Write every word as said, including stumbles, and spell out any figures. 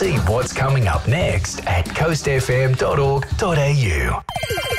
See what's coming up next at coast f m dot org dot a u.